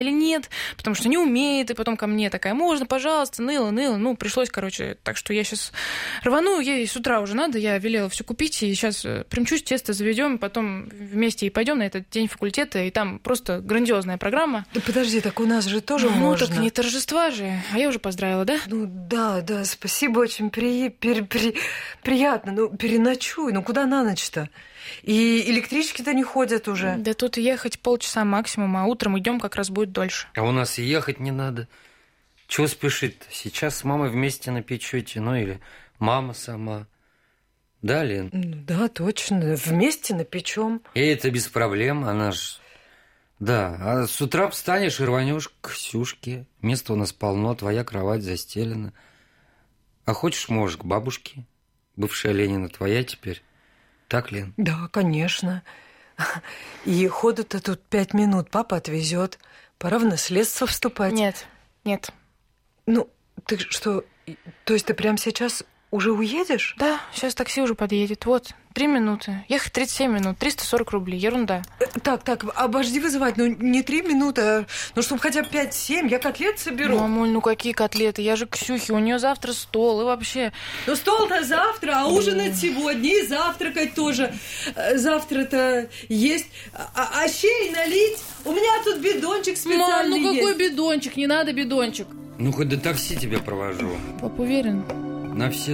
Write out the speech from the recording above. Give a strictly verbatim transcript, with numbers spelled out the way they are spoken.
или нет, потому что не умеет, и потом ко мне такая, можно, пожалуйста, ныла, ныла. Ну, пришлось, короче, так что я сейчас рвану, ей с утра уже надо, я велела все купить, и сейчас примчусь, тесто заведем, потом вместе и пойдем на этот день факультета, и там просто грандиозная программа. Да подожди, так у нас же тоже ну, можно. Ну, так не торжества же, а я уже поздравила, да? Ну, да, да, спасибо, очень при... При... При... приятно, ну, переночуй, ну, куда на ночь-то? И электрички-то не ходят уже. Да тут ехать полчаса максимум, а утром идем как раз будет дольше. А у нас и ехать не надо. Чего спешить-то? Сейчас с мамой вместе напечете, ну или мама сама. Да, Лен? Да, точно. Вместе напечем. И это без проблем, она ж... Да, а с утра встанешь и рванешь к Ксюшке. Места у нас полно, твоя кровать застелена. А хочешь, можешь к бабушке. Бывшая Ленина твоя теперь. Так, Лен? Да, конечно. И ходу-то тут пять минут. Папа отвезет. Пора в наследство вступать. Нет, нет. Ну, ты что, то есть ты прямо сейчас уже уедешь? Да, сейчас такси уже подъедет. Вот, три минуты. Ехать тридцать семь минут, триста сорок рублей. Ерунда. Так, так, обожди вызывать. Ну, не три минуты, а, ну, чтобы хотя бы пять-семь. Я котлет соберу. Мамуль, ну какие котлеты? Я же Ксюхи, у нее завтра стол и вообще... Ну, стол-то завтра, а ужинать сегодня и завтракать тоже. Завтра-то есть. А, а щей налить? У меня тут бидончик специальный есть. Мам, ну какой бидончик? Не надо бидончик. Ну, хоть до такси тебя провожу. Пап уверен? На все